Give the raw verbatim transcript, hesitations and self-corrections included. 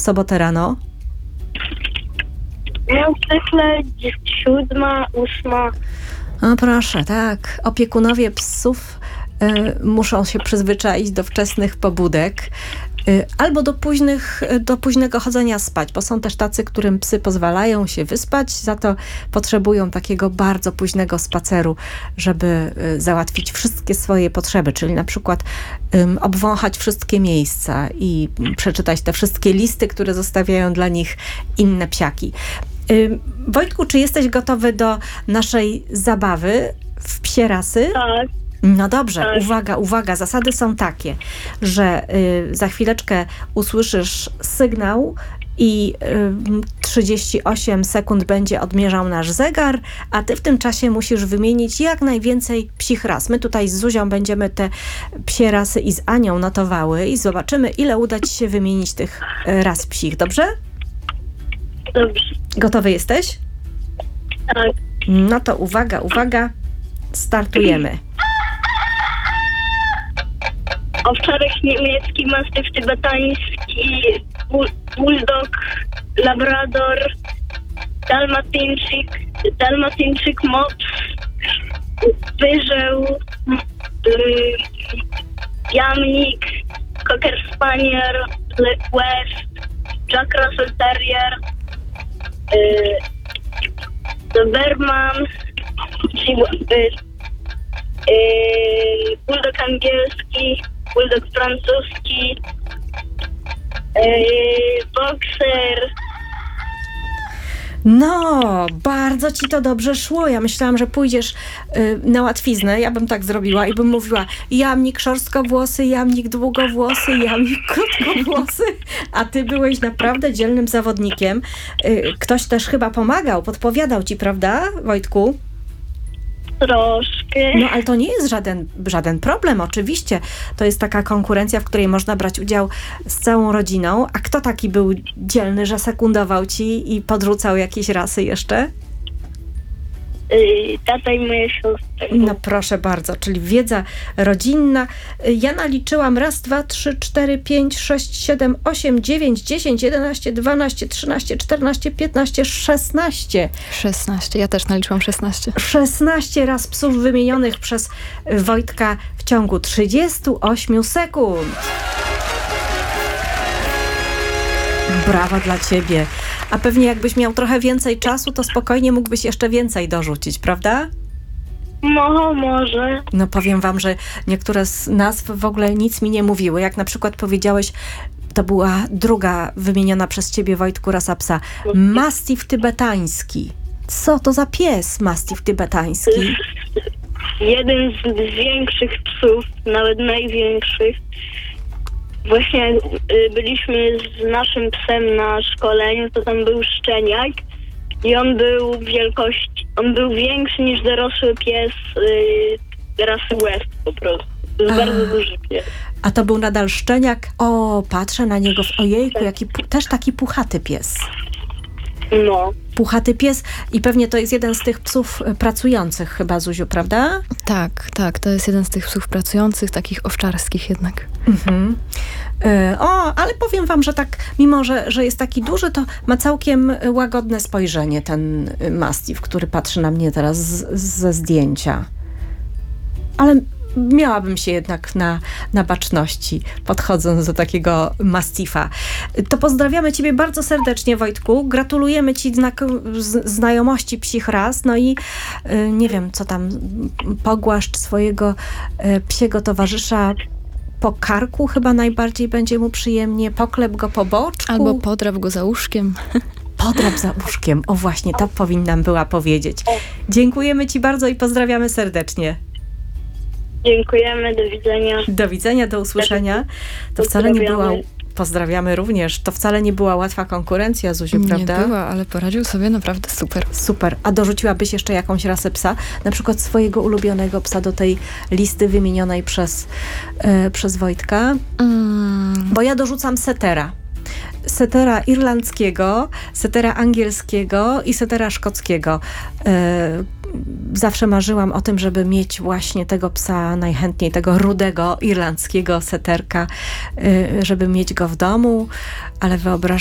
sobotę rano? No zwykle siódma, ósma. No proszę, tak. Opiekunowie psów y, muszą się przyzwyczaić do wczesnych pobudek. Albo do, późnych, do późnego chodzenia spać, bo są też tacy, którym psy pozwalają się wyspać, za to potrzebują takiego bardzo późnego spaceru, żeby załatwić wszystkie swoje potrzeby, czyli na przykład um, obwąchać wszystkie miejsca i przeczytać te wszystkie listy, które zostawiają dla nich inne psiaki. Um, Wojtku, czy jesteś gotowy do naszej zabawy w psie rasy? Tak. No dobrze, tak. uwaga, uwaga. Zasady są takie, że y, za chwileczkę usłyszysz sygnał i y, trzydzieści osiem sekund będzie odmierzał nasz zegar, a ty w tym czasie musisz wymienić jak najwięcej psich ras. My tutaj z Zuzią będziemy te psie rasy i z Anią notowały i zobaczymy, ile uda ci się wymienić tych y, ras psich. Dobrze? Dobrze. Gotowy jesteś? Tak. No to uwaga, uwaga. Startujemy. Owczarek niemiecki, mastyw tybetański, bulldog, labrador, dalmatyńczyk, dalmatyńczyk mops, wyżeł, y, jamnik, cocker spaniel, black west, jack russell terrier, y, doberman, y, y, bulldog angielski, bulldog francuski, yy, bokser. No, bardzo ci to dobrze szło. Ja myślałam, że pójdziesz y, na łatwiznę. Ja bym tak zrobiła i bym mówiła jamnik szorstkowłosy, jamnik długowłosy, jamnik krótkowłosy. A ty byłeś naprawdę dzielnym zawodnikiem. Y, ktoś też chyba pomagał, podpowiadał ci, prawda, Wojtku? Troszkę. No, ale to nie jest żaden, żaden problem, oczywiście. To jest taka konkurencja, w której można brać udział z całą rodziną. A kto taki był dzielny, że sekundował ci i podrzucał jakieś rasy jeszcze? Yy, tata i moja siostra. No proszę bardzo, czyli wiedza rodzinna. Ja naliczyłam raz, dwa, trzy, cztery, pięć, sześć, siedem, osiem, dziewięć, dziesięć, jedenaście, dwanaście, trzynaście, czternaście, piętnaście, szesnaście. szesnaście, ja też naliczyłam szesnaście. szesnaście raz psów wymienionych przez Wojtka w ciągu trzydziestu ośmiu sekund. Brawa dla ciebie. A pewnie jakbyś miał trochę więcej czasu, to spokojnie mógłbyś jeszcze więcej dorzucić, prawda? No, może. No powiem wam, że niektóre z nazw w ogóle nic mi nie mówiły. Jak na przykład powiedziałeś, to była druga wymieniona przez ciebie, Wojtku, rasa psa. Mastiff tybetański. Co to za pies, mastiff tybetański? Jeden z większych psów, nawet największych. Właśnie y, byliśmy z naszym psem na szkoleniu, to tam był szczeniak i on był wielkości, on był większy niż dorosły pies y, rasy West po prostu. To jest A. bardzo duży pies. A to był nadal szczeniak? O, patrzę na niego, w ojejku, jaki pu- też taki puchaty pies. No. Puchaty pies i pewnie to jest jeden z tych psów pracujących chyba, Zuziu, prawda? Tak, tak, to jest jeden z tych psów pracujących, takich owczarskich jednak. Mhm. Y, o, ale powiem wam, że tak, mimo że, że jest taki duży, to ma całkiem łagodne spojrzenie ten mastiff, który patrzy na mnie teraz z, ze zdjęcia. Ale miałabym się jednak na, na baczności, podchodząc do takiego mastiffa. To pozdrawiamy ciebie bardzo serdecznie, Wojtku. Gratulujemy ci znak- z- znajomości psich ras. No i y, nie wiem, co tam, pogłaszcz swojego y, psiego towarzysza po karku, chyba najbardziej będzie mu przyjemnie. Poklep go po boczku. Albo podrap go za łóżkiem. Podrap za łóżkiem. O właśnie, to powinnam była powiedzieć. Dziękujemy ci bardzo i pozdrawiamy serdecznie. Dziękujemy, do widzenia. Do widzenia, do usłyszenia. To wcale nie była... Pozdrawiamy również. To wcale nie była łatwa konkurencja, Zuziu, prawda? Nie była, ale poradził sobie naprawdę super. Super. A dorzuciłabyś jeszcze jakąś rasę psa? Na przykład swojego ulubionego psa do tej listy wymienionej przez, e, przez Wojtka? Mm. Bo ja dorzucam setera. Setera irlandzkiego, setera angielskiego i setera szkockiego. E, zawsze marzyłam o tym, żeby mieć właśnie tego psa, najchętniej tego rudego irlandzkiego seterka, e, żeby mieć go w domu, ale wyobrażam